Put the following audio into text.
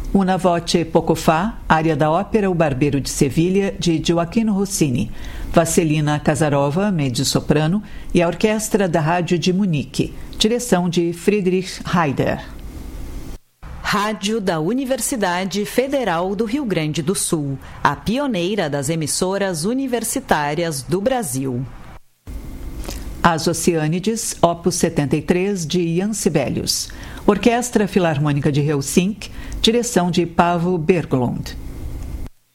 Una voce poco fa, área da ópera O Barbeiro de Sevilha, de Gioachino Rossini, Vassilina Kasarova, mezzo-soprano, e a Orquestra da Rádio de Munique, direção de Friedrich Heider. Rádio da Universidade Federal do Rio Grande do Sul, a pioneira das emissoras universitárias do Brasil. As Oceânides, Opus 73, de Ian Sibelius. Orquestra Filarmônica de Helsinki, direção de Paavo Berglund.